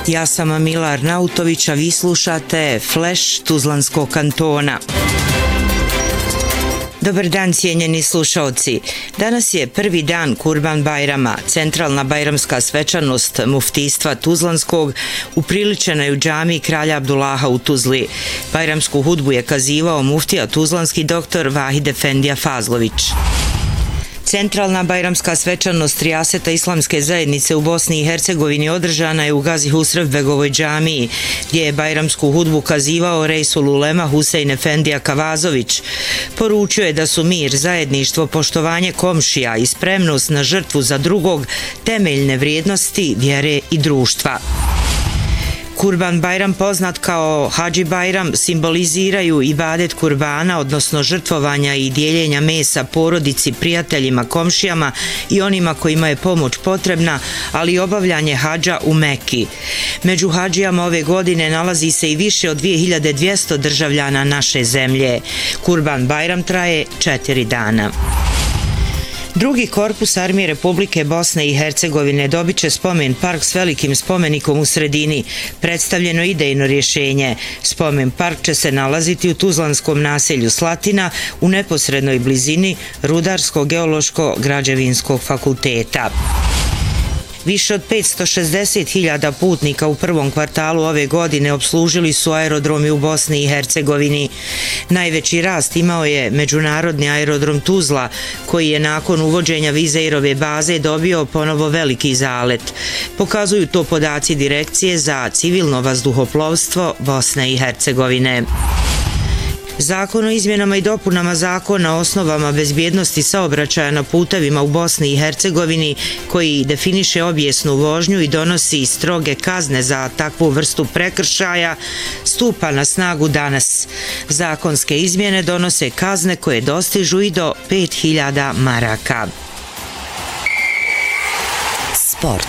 Ja sam Milar Nautović, a vi slušate Flash Tuzlanskog kantona. Dobar dan, cijenjeni slušaoci. Danas je prvi dan Kurban Bajrama. Centralna bajramska svečanost muftijstva Tuzlanskog upriličena je u džamiji Kralja Abdullaha u Tuzli. Bajramsku hudbu je kazivao muftija tuzlanski dr. Vahid Efendija Fazlović. Centralna bajramska svečanost Rijaseta Islamske zajednice u Bosni i Hercegovini održana je u Gazi Husrevbegovoj džamiji, gdje je bajramsku hudbu kazivao Reisul Ulema Husein Efendija Kavazović. Poručio je da su mir, zajedništvo, poštovanje komšija i spremnost na žrtvu za drugog temeljne vrijednosti vjere i društva. Kurban Bajram, poznat kao Hadži Bajram, simboliziraju ibadet kurbana, odnosno žrtvovanja i dijeljenja mesa porodici, prijateljima, komšijama i onima kojima je pomoć potrebna, ali i obavljanje hadža u Meki. Među hadžijama ove godine nalazi se i više od 2200 državljana naše zemlje. Kurban Bajram traje 4 dana. Drugi korpus Armije Republike Bosne i Hercegovine dobit će spomen park s velikim spomenikom u sredini. Predstavljeno idejno rješenje. Spomen park će se nalaziti u tuzlanskom naselju Slatina u neposrednoj blizini Rudarsko-geološko-građevinskog fakulteta. Više od 560.000 putnika u prvom kvartalu ove godine obslužili su aerodromi u Bosni i Hercegovini. Najveći rast imao je međunarodni aerodrom Tuzla, koji je nakon uvođenja Vizeirove baze dobio ponovo veliki zalet. Pokazuju to podaci Direkcije za civilno vazduhoplovstvo Bosne i Hercegovine. Zakon o izmjenama i dopunama Zakona o osnovama bezbjednosti saobraćaja na putevima u Bosni i Hercegovini, koji definiše obijesnu vožnju i donosi stroge kazne za takvu vrstu prekršaja, stupa na snagu danas. Zakonske izmjene donose kazne koje dostižu i do 5.000 maraka. Sport.